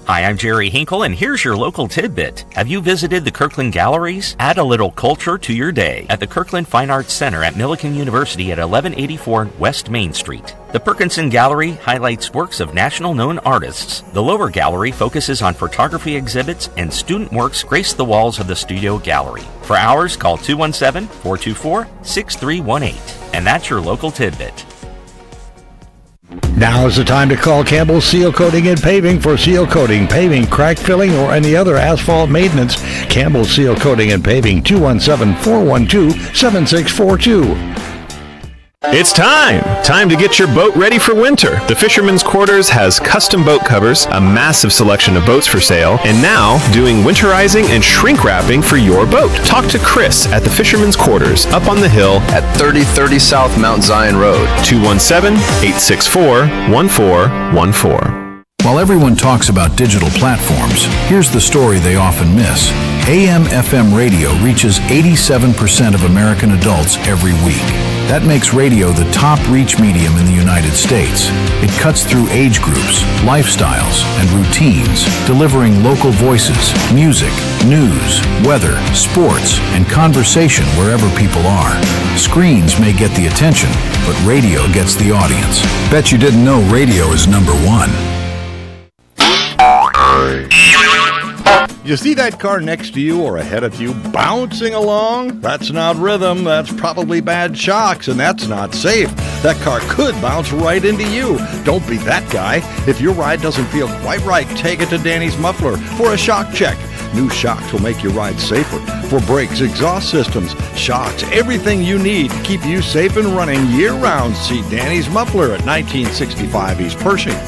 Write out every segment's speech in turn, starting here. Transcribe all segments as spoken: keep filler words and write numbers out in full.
Hi, I'm Jerry Hinkle, and here's your local tidbit. Have you visited the Kirkland Galleries? Add a little culture to your day at the Kirkland Fine Arts Center at Millikan University at eleven eighty-four West Main Street. The Perkinson Gallery highlights works of national known artists. The lower gallery focuses on photography exhibits, and student works grace the walls of the studio gallery. For hours, call two one seven, four two four, six three one eight. And that's your local tidbit. Now is the time to call Campbell Seal Coating and Paving for seal coating, paving, crack filling, or any other asphalt maintenance. Campbell Seal Coating and Paving, two one seven, four one two, seven six four two. It's time! Time to get your boat ready for winter. The Fisherman's Quarters has custom boat covers, a massive selection of boats for sale, and now doing winterizing and shrink wrapping for your boat. Talk to Chris at the Fisherman's Quarters up on the hill at thirty thirty South Mount Zion Road. two one seven, eight six four, one four one four. While everyone talks about digital platforms, here's the story they often miss. A M F M radio reaches eighty-seven percent of American adults every week. That makes radio the top reach medium in the United States. It cuts through age groups, lifestyles, and routines, delivering local voices, music, news, weather, sports, and conversation wherever people are. Screens may get the attention, but radio gets the audience. Bet you didn't know radio is number one. You see that car next to you or ahead of you bouncing along? That's not rhythm, that's probably bad shocks, and that's not safe. That car could bounce right into you. Don't be that guy. If your ride doesn't feel quite right, take it to Danny's Muffler for a shock check. New shocks will make your ride safer. For brakes, exhaust systems, shocks, everything you need to keep you safe and running year-round. See Danny's Muffler at nineteen sixty-five East Pershing.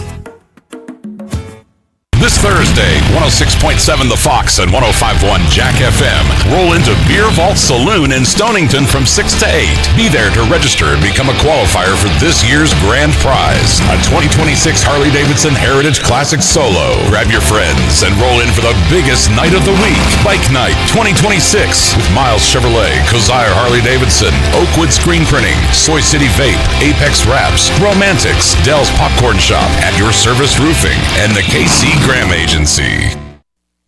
This Thursday, one oh six point seven The Fox and one oh five point one Jack F M roll into Beer Vault Saloon in Stonington from six to eight. Be there to register and become a qualifier for this year's grand prize, a twenty twenty-six Harley-Davidson Heritage Classic Solo. Grab your friends and roll in for the biggest night of the week, Bike Night twenty twenty-six, with Miles Chevrolet, Kosier Harley-Davidson, Oakwood Screen Printing, Soy City Vape, Apex Wraps, Romantics, Dell's Popcorn Shop, At Your Service Roofing, and the K C Graham Agency.